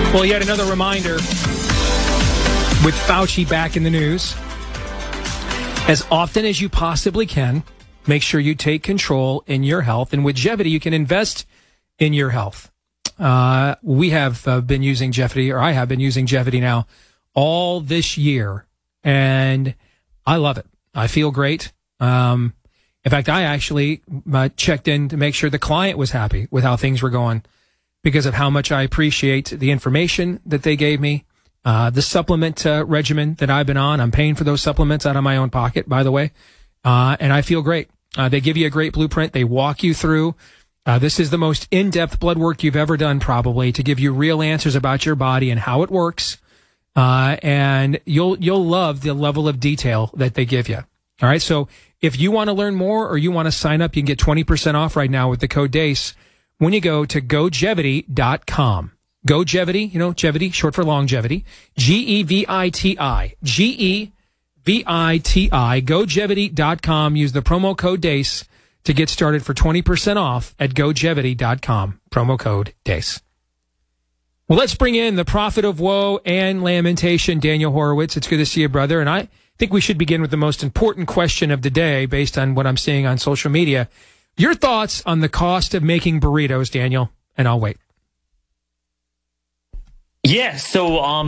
Well, yet another reminder with Fauci back in the news. As often as you possibly can, make sure you take control in your health. And with Jevity, you can invest in your health. We have been using Jevity, or I have been using Jevity now all this year. And I love it. I feel great. In fact, I actually checked in to make sure the client was happy with how things were going because of how much I appreciate the information that they gave me. The supplement regimen that I've been on, I'm paying for those supplements out of my own pocket, by the way. And I feel great. They give you a great blueprint. They walk you through. This is the most in-depth blood work you've ever done, probably, to give you real answers about your body and how it works. And you'll love the level of detail that they give you. All right. So if you want to learn more or you want to sign up, you can get 20% off right now with the code DACE when you go to GoJevity.com. GoJevity, Jevity, short for longevity. Geviti. Geviti. GoJevity.com. Use the promo code DACE to get started for 20% off at GoJevity.com. Promo code DACE. Well, let's bring in the prophet of woe and lamentation, Daniel Horowitz. It's good to see you, brother. And I think we should begin with the most important question of the day based on what I'm seeing on social media. Your thoughts on the cost of making burritos, Daniel, and I'll wait. Yeah, so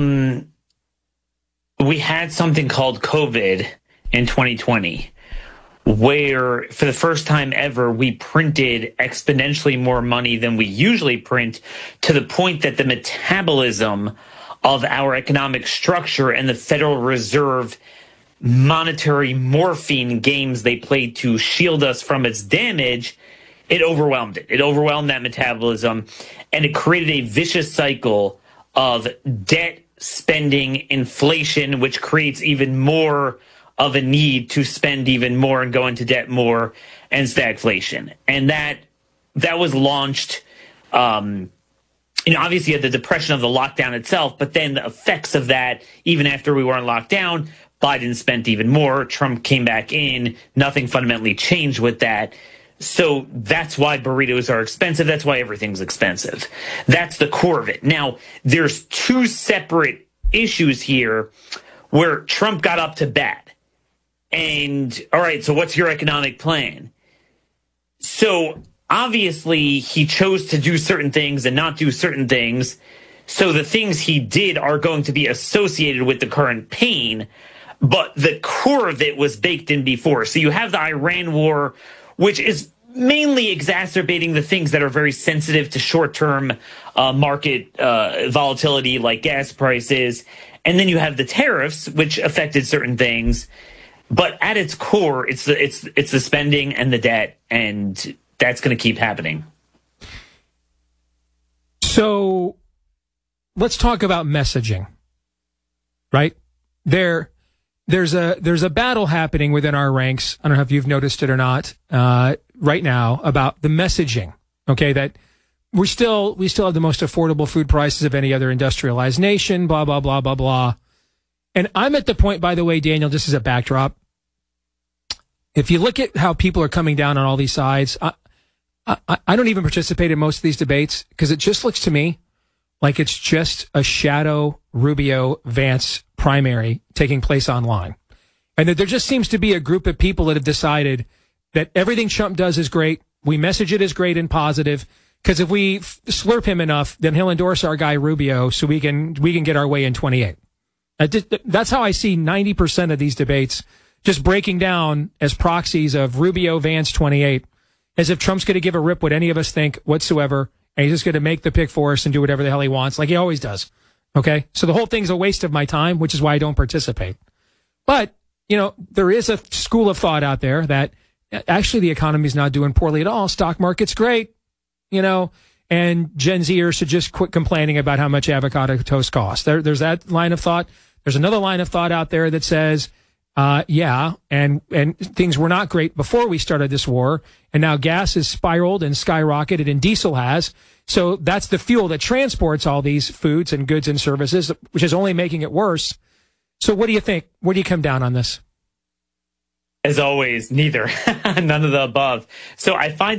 we had something called COVID in 2020 where for the first time ever we printed exponentially more money than we usually print, to the point that the metabolism of our economic structure and the Federal Reserve monetary morphine games they played to shield us from its damage, it overwhelmed it. It overwhelmed that metabolism, and it created a vicious cycle of debt, spending, inflation, which creates even more of a need to spend even more and go into debt more, and stagflation. And that was launched, obviously at the depression of the lockdown itself, but then the effects of that, even after we were on lockdown, Biden spent even more, Trump came back in, nothing fundamentally changed with that. So that's why burritos are expensive. That's why everything's expensive. That's the core of it. Now, there's two separate issues here where Trump got up to bat. And, all right, so what's your economic plan? So obviously he chose to do certain things and not do certain things. So the things he did are going to be associated with the current pain, but the core of it was baked in before. So you have the Iran war, which is mainly exacerbating the things that are very sensitive to short-term market volatility, like gas prices. And then you have the tariffs, which affected certain things. But at its core, it's the spending and the debt, and that's going to keep happening. So let's talk about messaging, right? There's a battle happening within our ranks. I don't know if you've noticed it or not, right now, about the messaging. Okay, that we still have the most affordable food prices of any other industrialized nation. Blah blah blah blah blah. And I'm at the point, by the way, Daniel, just as a backdrop, if you look at how people are coming down on all these sides, I don't even participate in most of these debates because it just looks to me like it's just a shadow Rubio-Vance primary taking place online. And that there just seems to be a group of people that have decided that everything Trump does is great. We message it as great and positive because if we slurp him enough, then he'll endorse our guy Rubio so we can get our way in 28. That's how I see 90% of these debates just breaking down as proxies of Rubio-Vance 28, as if Trump's going to give a rip what any of us think whatsoever, and he's just going to make the pick for us and do whatever the hell he wants, like he always does. Okay? So the whole thing's a waste of my time, which is why I don't participate. But, there is a school of thought out there that actually the economy's not doing poorly at all. Stock market's great, and Gen Zers should just quit complaining about how much avocado toast costs. There's that line of thought. There's another line of thought out there that says, and things were not great before we started this war, and now gas has spiraled and skyrocketed and diesel has. So that's the fuel that transports all these foods and goods and services, which is only making it worse. So what do you think? Where do you come down on this? As always, neither. None of the above. So I find